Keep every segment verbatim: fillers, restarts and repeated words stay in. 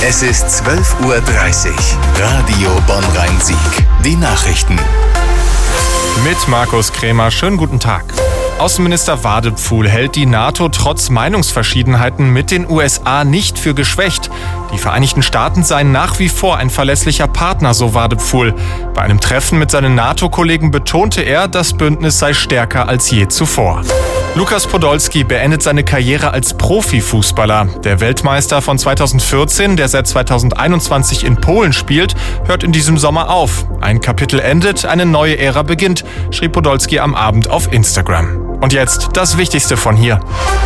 Es ist zwölf Uhr dreißig. Radio Bonn-Rhein-Sieg. Die Nachrichten. Mit Markus Krämer. Schönen guten Tag. Außenminister Wadepfuhl hält die NATO trotz Meinungsverschiedenheiten mit den U S A nicht für geschwächt. Die Vereinigten Staaten seien nach wie vor ein verlässlicher Partner, so Wadepfuhl. Bei einem Treffen mit seinen NATO-Kollegen betonte er, das Bündnis sei stärker als je zuvor. Lukas Podolski beendet seine Karriere als Profifußballer. Der Weltmeister von zweitausendvierzehn, der seit zweitausendeinundzwanzig in Polen spielt, hört in diesem Sommer auf. Ein Kapitel endet, eine neue Ära beginnt, schrieb Podolski am Abend auf Instagram. Und jetzt das Wichtigste von hier.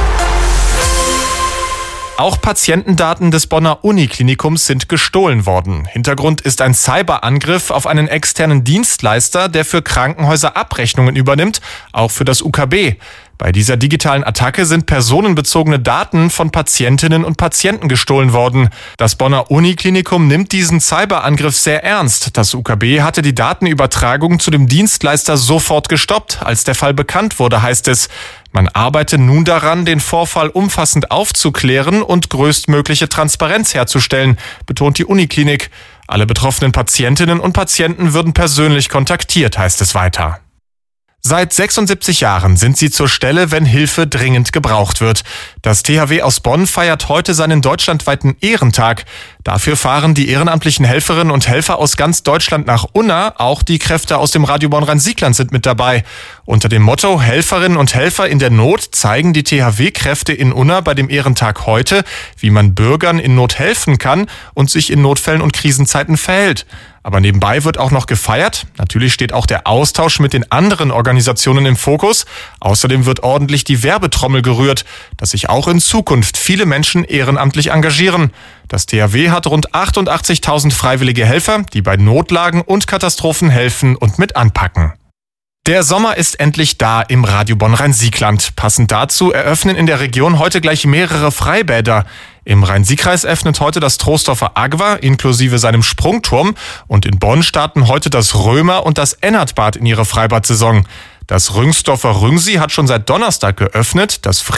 Auch Patientendaten des Bonner Uniklinikums sind gestohlen worden. Hintergrund ist ein Cyberangriff auf einen externen Dienstleister, der für Krankenhäuser Abrechnungen übernimmt, auch für das U K B. Bei dieser digitalen Attacke sind personenbezogene Daten von Patientinnen und Patienten gestohlen worden. Das Bonner Uniklinikum nimmt diesen Cyberangriff sehr ernst. Das U K B hatte die Datenübertragung zu dem Dienstleister sofort gestoppt, als der Fall bekannt wurde, heißt es. Man arbeite nun daran, den Vorfall umfassend aufzuklären und größtmögliche Transparenz herzustellen, betont die Uniklinik. Alle betroffenen Patientinnen und Patienten würden persönlich kontaktiert, heißt es weiter. Seit sechsundsiebzig Jahren sind sie zur Stelle, wenn Hilfe dringend gebraucht wird. Das T H W aus Bonn feiert heute seinen deutschlandweiten Ehrentag. Dafür fahren die ehrenamtlichen Helferinnen und Helfer aus ganz Deutschland nach Unna. Auch die Kräfte aus dem Radio Bonn-Rhein-Siegland sind mit dabei. Unter dem Motto Helferinnen und Helfer in der Not zeigen die T H W-Kräfte in Unna bei dem Ehrentag heute, wie man Bürgern in Not helfen kann und sich in Notfällen und Krisenzeiten verhält. Aber nebenbei wird auch noch gefeiert. Natürlich steht auch der Austausch mit den anderen Organisationen im Fokus. Außerdem wird ordentlich die Werbetrommel gerührt, dass sich auch in Zukunft viele Menschen ehrenamtlich engagieren. Das T H W hat rund achtundachtzigtausend freiwillige Helfer, die bei Notlagen und Katastrophen helfen und mit anpacken. Der Sommer ist endlich da im Radio Bonn-Rhein-Siegland. Passend dazu eröffnen in der Region heute gleich mehrere Freibäder. Im Rhein-Sieg-Kreis öffnet heute das Troisdorfer Agua inklusive seinem Sprungturm und in Bonn starten heute das Römer und das Ennertbad in ihre Freibad-Saison. Das Rüngsdorfer Rüngsi hat schon seit Donnerstag geöffnet, das Friedrichsdorfer